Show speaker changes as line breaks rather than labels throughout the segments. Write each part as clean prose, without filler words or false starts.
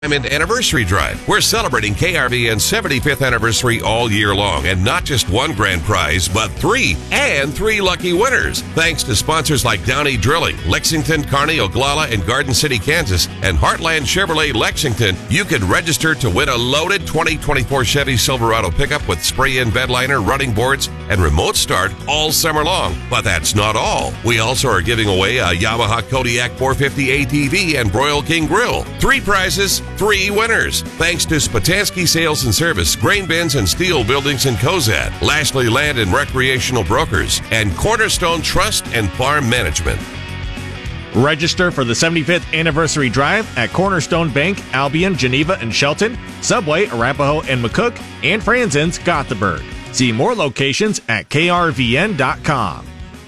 Diamond Anniversary Drive. We're celebrating KRVN's 75th anniversary all year long, and not just one grand prize, but three lucky winners. Thanks to sponsors like Downey Drilling, Lexington, Kearney, Oglala, and Garden City, Kansas, and Heartland Chevrolet Lexington, you can register to win a loaded 2024 Chevy Silverado pickup with spray-in bed liner, running boards, and remote start all summer long. But that's not all. We also are giving away a Yamaha Kodiak 450 ATV and Broil King Grill. Three prizes, three winners. Thanks to Spatansky Sales and Service, Grain Bins and Steel Buildings in Cozad, Lashley Land and Recreational Brokers, and Cornerstone Trust and Farm Management.
Register for the 75th anniversary drive at Cornerstone Bank, Albion, Geneva, and Shelton, Subway, Arapahoe, and McCook, and Franzen's, Gothenburg. See more locations at krvn.com.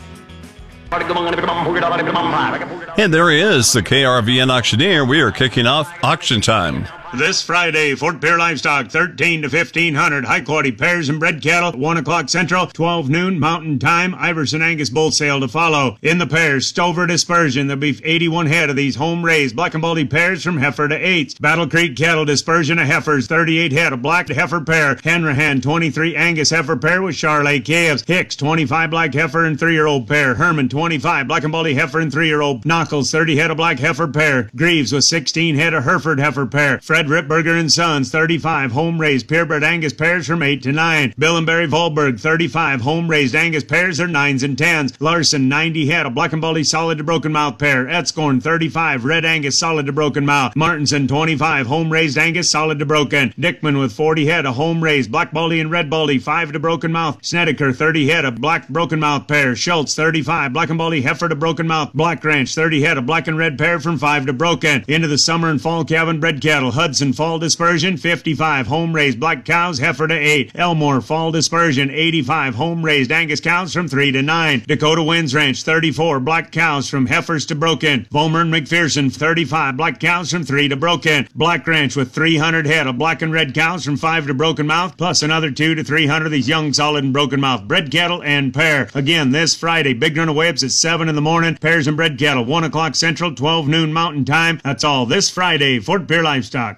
And there he is, the KRVN auctioneer. We are kicking off auction time.
This Friday, Fort Pierre Livestock, 13 to 1500. High-quality pairs and bred cattle, 1 o'clock Central, 12 noon Mountain Time. Iverson Angus bull sale to follow. In the pairs, Stover Dispersion. There'll be 81 head of these home-raised black and baldy pairs from heifer to eighths. Battle Creek Cattle Dispersion of heifers, 38 head of black heifer pair. Hanrahan, 23 Angus heifer pair with Charolais calves. Hicks, 25 black heifer and 3-year-old pair. Herman, 25 black and baldy heifer and 3-year-old. Knuckles, 30 head of black heifer pair. Greaves with 16 head of Hereford heifer pair. Fred Ripberger and Sons, 35 home-raised purebred Angus pairs from 8 to 9. Bill and Barry Volberg, 35 home-raised Angus pairs are 9s and 10s. Larson, 90 head of black and baldy solid to broken mouth pair. Etzkorn, 35 red Angus solid to broken mouth. Martinson, 25 home-raised Angus solid to broken. Dickman with 40 head of home-raised black baldy and red baldy 5 to broken mouth. Snedeker, 30 head of black broken mouth pair. Schultz, 35 black and baldy heifer to broken mouth. Black Ranch, 30 head of black and red pair from 5 to broken. Into the summer and fall calving bred cattle. Hudson, fall dispersion, 55 home-raised black cows, heifer to 8. Elmore, fall dispersion, 85 home-raised Angus cows from 3 to 9. Dakota Winds Ranch, 34 black cows from heifers to broken. Vollmer and McPherson, 35 black cows from 3 to broken. Black Ranch with 300 head of black and red cows from 5 to broken mouth, plus another 2 to 300 of these young solid and broken mouth bred cattle and pair. Again, this Friday, big run of whips at 7 in the morning. Pairs and bred cattle, 1 o'clock Central, 12 noon Mountain Time. That's all this Friday, Fort Pierre Livestock.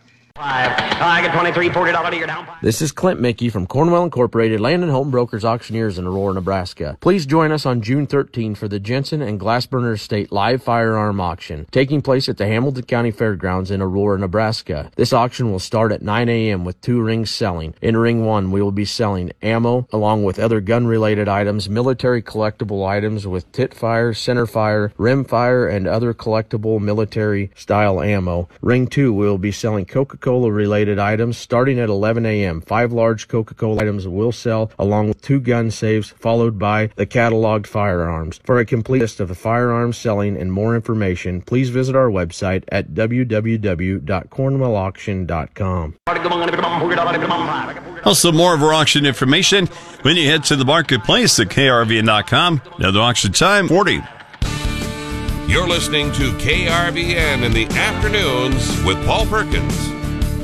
I get 23, $40 you're down. This is Clint Mickey from Cornwell Incorporated, Land and Home Brokers Auctioneers in Aurora, Nebraska. Please join us on June 13 for the Jensen and Glassburner Estate live firearm auction, taking place at the Hamilton County Fairgrounds in Aurora, Nebraska. This auction will start at 9 a.m. with 2 rings selling. In Ring 1, we will be selling ammo, along with other gun-related items, military collectible items with tit fire, center fire, rim fire, and other collectible military-style ammo. Ring 2, we will be selling Coca-Cola related items starting at 11 a.m. 5 large Coca-Cola items will sell along with 2 gun saves followed by the cataloged firearms. For a complete list of the firearms selling and more information, please visit our website at www.cornwellauction.com.
Also, more of our auction information when you head to the marketplace at krvn.com. Another auction time, 40.
You're listening to KRVN in the afternoons with Paul Perkins.